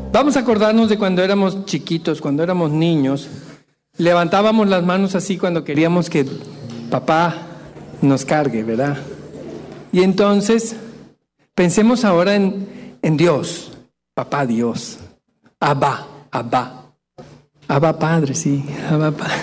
Vamos a acordarnos de cuando éramos chiquitos, cuando éramos niños. Levantábamos las manos así cuando queríamos que papá nos cargue, ¿verdad? Y entonces, pensemos ahora en Dios, papá Dios, Abba Padre, sí, Abba Padre.